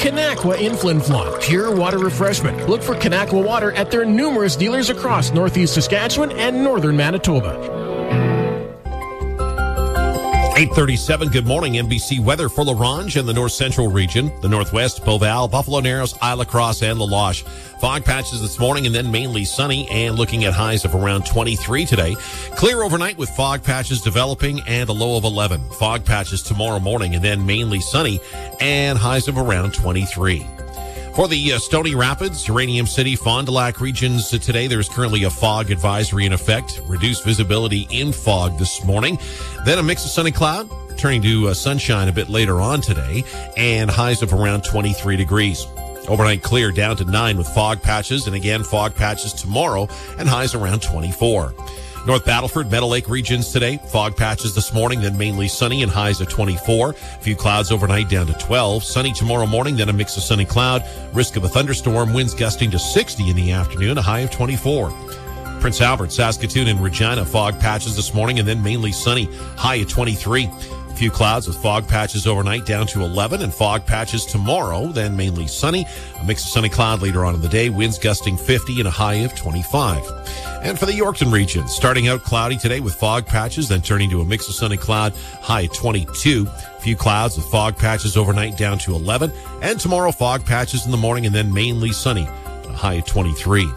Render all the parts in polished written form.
Kanakwa in Flin Flon. Pure water refreshment. Look for Kanakwa water at their numerous dealers across northeast Saskatchewan and northern Manitoba. 8:37, good morning. NBC weather for La Ronge and the north central region, the northwest, Beauval, Buffalo Narrows, Isla Crosse, and La Loche. Fog patches this morning and then mainly sunny and looking at highs of around 23 today. Clear overnight with fog patches developing and a low of 11. Fog patches tomorrow morning and then mainly sunny and highs of around 23. For the Stony Rapids, Uranium City, Fond du Lac regions today, there's currently a fog advisory in effect. Reduced visibility in fog this morning. Then a mix of sun and cloud, turning to sunshine a bit later on today, and highs of around 23 degrees. Overnight clear down to 9 with fog patches, and again fog patches tomorrow, and highs around 24. North Battleford, Meadow Lake regions today. Fog patches this morning, then mainly sunny and highs of 24. A few clouds overnight down to 12. Sunny tomorrow morning, then a mix of sun and cloud. Risk of a thunderstorm, winds gusting to 60 in the afternoon, a high of 24. Prince Albert, Saskatoon, and Regina, fog patches this morning and then mainly sunny, high of 23. A few clouds with fog patches overnight down to 11 and fog patches tomorrow, then mainly sunny. A mix of sun and cloud later on in the day, winds gusting 50 and a high of 25. And for the Yorkton region, starting out cloudy today with fog patches, then turning to a mix of sun and cloud, high of 22. A few clouds with fog patches overnight down to 11. And tomorrow, fog patches in the morning and then mainly sunny, a high of 23.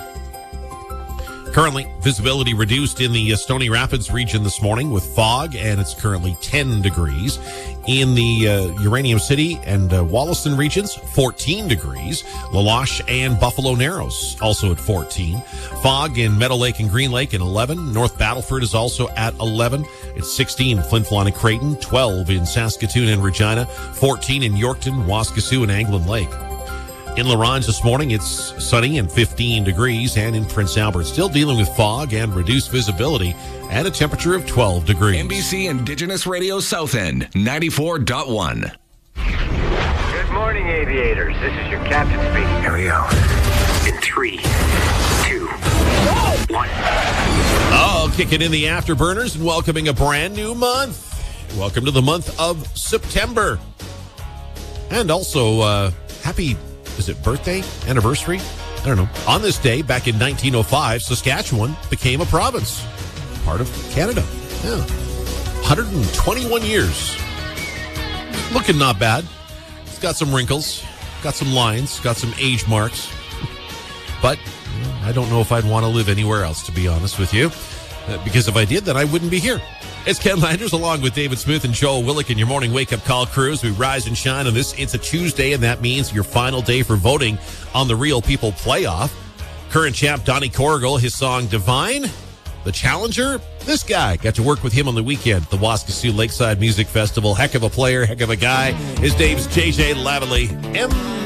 Currently, visibility reduced in the Stony Rapids region this morning with fog, and it's currently 10 degrees. In the Uranium City and Wollaston regions, 14 degrees. La Loche and Buffalo Narrows also at 14. Fog in Meadow Lake and Green Lake at 11. North Battleford is also at 11. It's 16 in Flin Flon and Creighton, 12 in Saskatoon and Regina, 14 in Yorkton, Waskesiu, and Anglin Lake. In La Ronge this morning, it's sunny and 15 degrees, and in Prince Albert, still dealing with fog and reduced visibility and a temperature of 12 degrees. NBC Indigenous Radio South End, 94.1. Good morning, aviators. This is your captain speaking. Here we go. In 3, 2, 1. Oh, kicking in the afterburners and welcoming a brand new month. Welcome to the month of September. And also, happy... is it birthday? Anniversary? I don't know. On this day, back in 1905, Saskatchewan became a province. Part of Canada. Yeah. 121 years. Looking not bad. It's got some wrinkles, got some lines, got some age marks. But I don't know if I'd want to live anywhere else, to be honest with you. Because if I did, then I wouldn't be here. It's Ken Landers along with David Smith and Joel Willick in your morning wake-up call crews. We rise and shine on this. It's a Tuesday, and that means your final day for voting on the Real People playoff. Current champ Donnie Corrigal, his song Divine. The challenger, this guy. Got to work with him on the weekend at the Waskesiu Lakeside Music Festival. Heck of a player, heck of a guy. His name's JJ Lavallee.